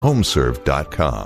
homeserve.com.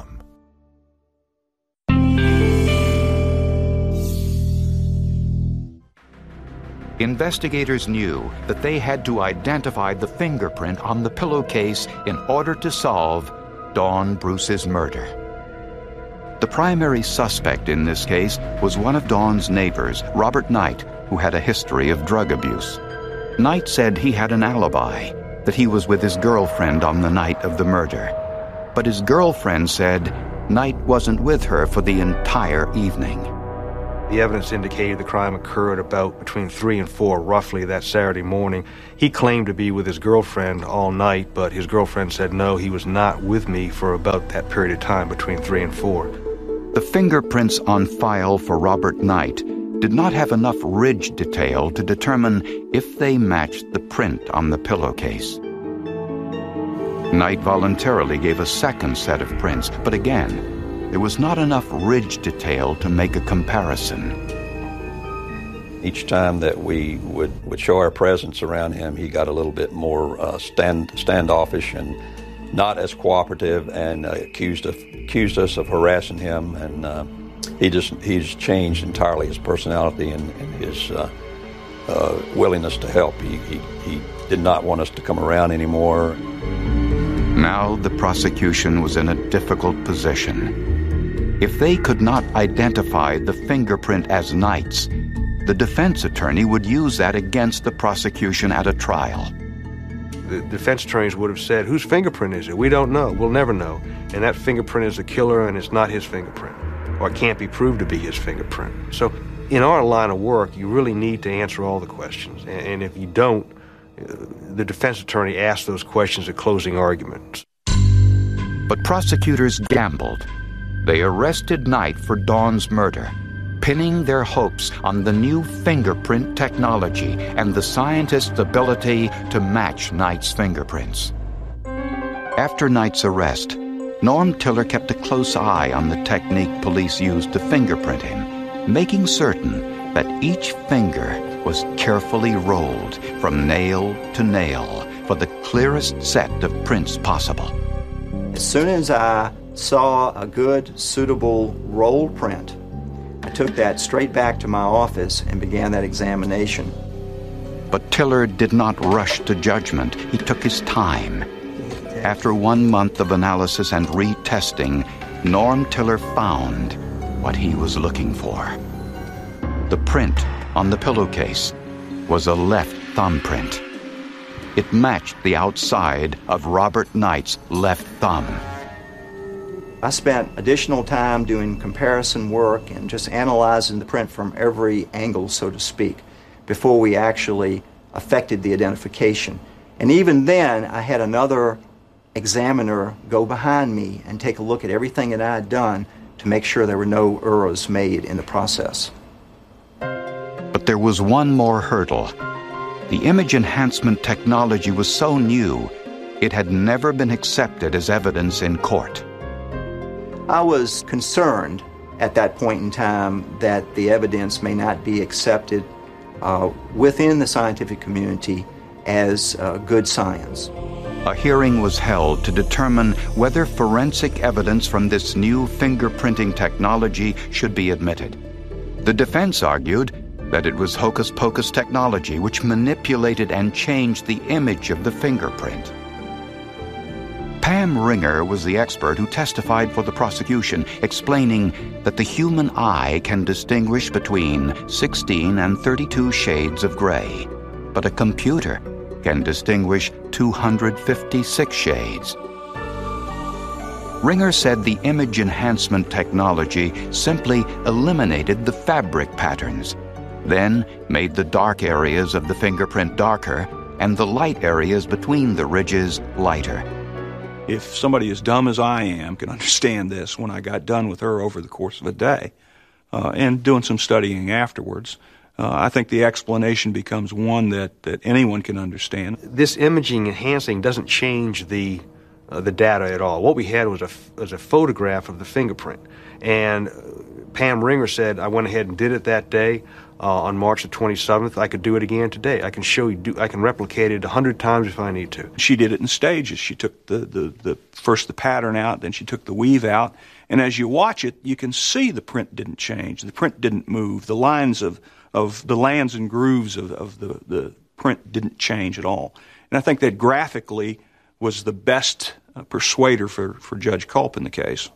Investigators knew that they had to identify the fingerprint on the pillowcase in order to solve Dawn Bruce's murder. The primary suspect in this case was one of Dawn's neighbors, Robert Knight, who had a history of drug abuse. Knight said he had an alibi, that he was with his girlfriend on the night of the murder. But his girlfriend said Knight wasn't with her for the entire evening. The evidence indicated the crime occurred about between 3 and 4, roughly, that Saturday morning. He claimed to be with his girlfriend all night, but his girlfriend said no, he was not with me for about that period of time between 3 and 4. The fingerprints on file for Robert Knight did not have enough ridge detail to determine if they matched the print on the pillowcase. Knight voluntarily gave a second set of prints, but again, there was not enough ridge detail to make a comparison. Each time that we would show our presence around him, he got a little bit more standoffish and not as cooperative, and accused us of harassing him. And he's changed entirely his personality and his willingness to help. He did not want us to come around anymore. Now the prosecution was in a difficult position. If they could not identify the fingerprint as Knight's, the defense attorney would use that against the prosecution at a trial. The defense attorneys would have said, whose fingerprint is it? We don't know. We'll never know. And that fingerprint is the killer, and it's not his fingerprint, or it can't be proved to be his fingerprint. So in our line of work, you really need to answer all the questions. And if you don't, the defense attorney asks those questions at closing arguments. But prosecutors gambled. They arrested Knight for Dawn's murder, pinning their hopes on the new fingerprint technology and the scientists' ability to match Knight's fingerprints. After Knight's arrest, Norm Tiller kept a close eye on the technique police used to fingerprint him, making certain that each finger was carefully rolled from nail to nail for the clearest set of prints possible. As soon as I saw a good, suitable roll print, I took that straight back to my office and began that examination. But Tiller did not rush to judgment. He took his time. After 1 month of analysis and retesting, Norm Tiller found what he was looking for. The print on the pillowcase was a left thumbprint. It matched the outside of Robert Knight's left thumb. I spent additional time doing comparison work and just analyzing the print from every angle, so to speak, before we actually effected the identification. And even then, I had another examiner go behind me and take a look at everything that I had done to make sure there were no errors made in the process. But there was one more hurdle. The image enhancement technology was so new, it had never been accepted as evidence in court. I was concerned at that point in time that the evidence may not be accepted within the scientific community as good science. A hearing was held to determine whether forensic evidence from this new fingerprinting technology should be admitted. The defense argued that it was hocus-pocus technology which manipulated and changed the image of the fingerprint. Pam Ringer was the expert who testified for the prosecution, explaining that the human eye can distinguish between 16 and 32 shades of gray, but a computer can distinguish 256 shades. Ringer said the image enhancement technology simply eliminated the fabric patterns, then made the dark areas of the fingerprint darker and the light areas between the ridges lighter. If somebody as dumb as I am can understand this, when I got done with her over the course of a day and doing some studying afterwards, I think the explanation becomes one that anyone can understand. This imaging enhancing doesn't change the data at all. What we had was a photograph of the fingerprint, and Pam Ringer said, I went ahead and did it that day on March the 27th. I could do it again today. I can show you, I can replicate it 100 times if I need to. She did it in stages. She took first the pattern out, then she took the weave out. And as you watch it, you can see the print didn't change. The print didn't move. The lines of the lands and grooves of the print didn't change at all. And I think that graphically was the best persuader for Judge Culp in the case.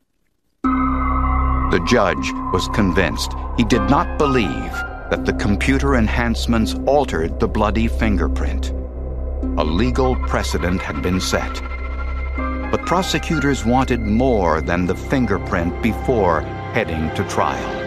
The judge was convinced. He did not believe that the computer enhancements altered the bloody fingerprint. A legal precedent had been set. But prosecutors wanted more than the fingerprint before heading to trial.